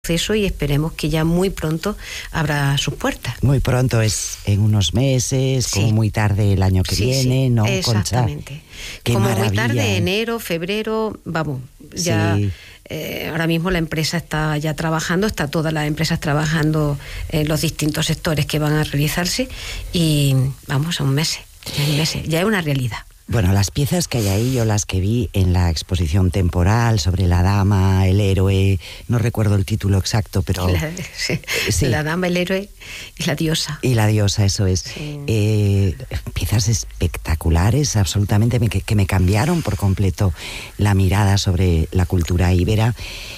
proceso y esperemos que ya muy pronto abra sus puertas. Muy pronto es en unos meses, Sí. como muy tarde el año que viene, ¿no, exactamente. Concha? Qué como maravilla. muy tarde, enero, febrero, vamos, ya... Sí. Ahora mismo la empresa está ya trabajando, está todas las empresas trabajando en los distintos sectores que van a realizarse y vamos, son meses, ya es una realidad. Bueno, las piezas que hay ahí, yo las que vi en la exposición temporal sobre la dama, el héroe, no recuerdo el título exacto, pero... Sí. La dama, el héroe y la diosa. Y la diosa, eso es. Sí. Piezas espectaculares, absolutamente, que me cambiaron por completo la mirada sobre la cultura íbera,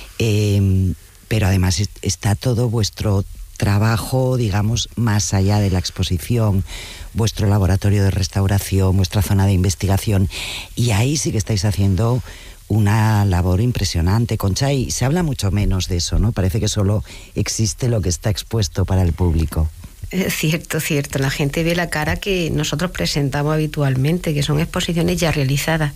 pero además está todo vuestro trabajo, digamos, más allá de la exposición, vuestro laboratorio de restauración, vuestra zona de investigación, y ahí sí que estáis haciendo una labor impresionante, Concha, y se habla mucho menos de eso, ¿no? Parece que solo existe lo que está expuesto para el público. Cierto. La gente ve la cara que nosotros presentamos habitualmente, que son exposiciones ya realizadas.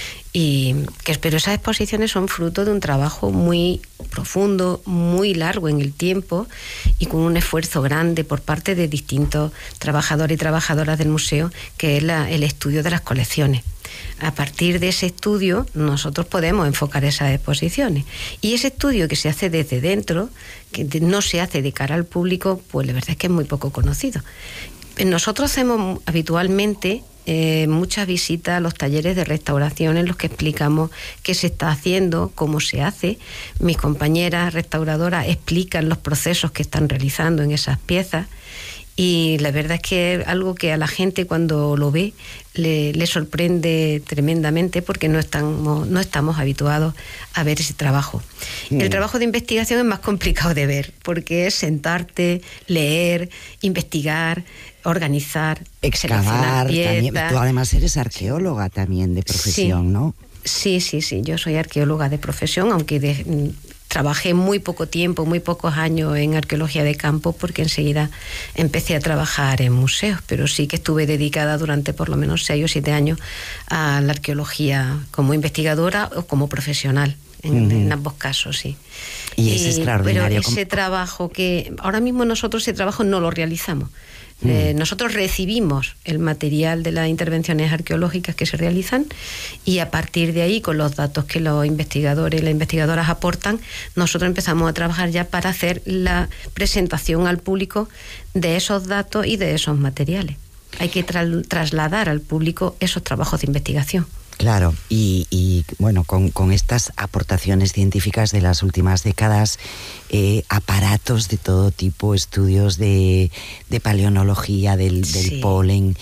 Pero esas exposiciones son fruto de un trabajo muy profundo, muy largo en el tiempo y con un esfuerzo grande por parte de distintos trabajadores y trabajadoras del museo, que es el estudio de las colecciones. A partir de ese estudio nosotros podemos enfocar esas exposiciones, y ese estudio que se hace desde dentro, que no se hace de cara al público, pues la verdad es que es muy poco conocido. Nosotros hacemos habitualmente muchas visitas a los talleres de restauración en los que explicamos qué se está haciendo, cómo se hace. Mis compañeras restauradoras explican los procesos que están realizando en esas piezas, y la verdad es que es algo que a la gente cuando lo ve le sorprende tremendamente, porque no estamos habituados a ver ese trabajo. El trabajo de investigación es más complicado de ver, porque es sentarte, leer, investigar, organizar, excavar también. Tú además eres arqueóloga también de profesión, sí. ¿no? Sí, yo soy arqueóloga de profesión, aunque trabajé muy poco tiempo, muy pocos años en arqueología de campo, porque enseguida empecé a trabajar en museos, pero sí que estuve dedicada durante por lo menos 6 o 7 años a la arqueología como investigadora o como profesional. En ambos casos, sí. Y es extraordinario. Pero ese trabajo que ahora mismo nosotros, ese trabajo no lo realizamos. Nosotros recibimos el material de las intervenciones arqueológicas que se realizan, y a partir de ahí, con los datos que los investigadores y las investigadoras aportan, nosotros empezamos a trabajar ya para hacer la presentación al público de esos datos y de esos materiales. Hay que trasladar al público esos trabajos de investigación. Claro, y bueno, con estas aportaciones científicas de las últimas décadas, aparatos de todo tipo, estudios de paleontología del polen,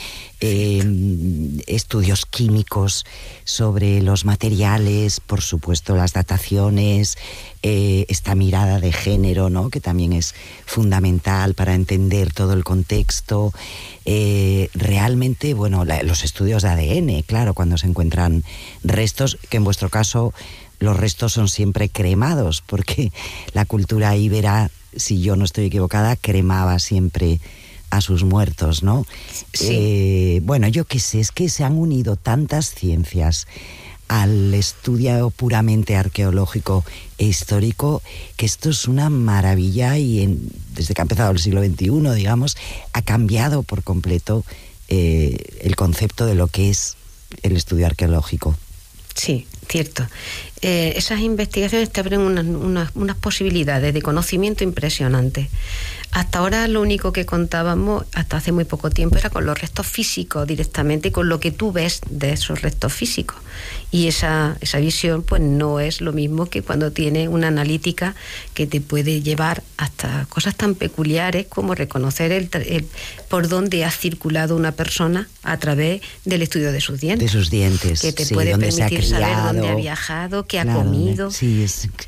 estudios químicos sobre los materiales, por supuesto las dataciones, esta mirada de género, ¿no?, que también es fundamental para entender todo el contexto. Realmente, bueno, los estudios de ADN, claro, cuando se encuentran restos, que en vuestro caso los restos son siempre cremados, porque la cultura íbera, si yo no estoy equivocada, cremaba siempre a sus muertos, ¿no? Sí. Bueno, yo qué sé, es que se han unido tantas ciencias al estudio puramente arqueológico e histórico, que esto es una maravilla, y desde que ha empezado el siglo XXI, digamos, ha cambiado por completo el concepto de lo que es el estudio arqueológico. Sí, cierto. Esas investigaciones te abren unas posibilidades de conocimiento impresionantes. Hasta ahora lo único que contábamos, hasta hace muy poco tiempo, era con los restos físicos directamente, con lo que tú ves de esos restos físicos. Y esa visión pues no es lo mismo que cuando tienes una analítica que te puede llevar hasta cosas tan peculiares como reconocer el por dónde ha circulado una persona a través del estudio de sus dientes. De sus dientes, que te puede permitir saber dónde ha viajado, qué ha comido. Sí,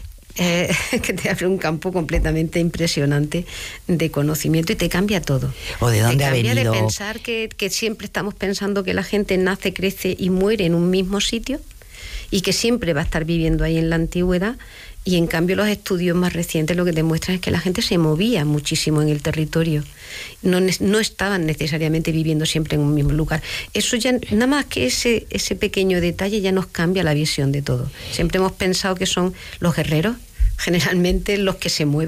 que te abre un campo completamente impresionante de conocimiento y te cambia todo. O de dónde ha venido. Te cambia de pensar que siempre estamos pensando que la gente nace, crece y muere en un mismo sitio, y que siempre va a estar viviendo ahí en la antigüedad, y en cambio los estudios más recientes lo que demuestran es que la gente se movía muchísimo en el territorio, no estaban necesariamente viviendo siempre en un mismo lugar. Eso ya, nada más que ese pequeño detalle ya nos cambia la visión de todo. Siempre hemos pensado que son los guerreros, generalmente los que se mueven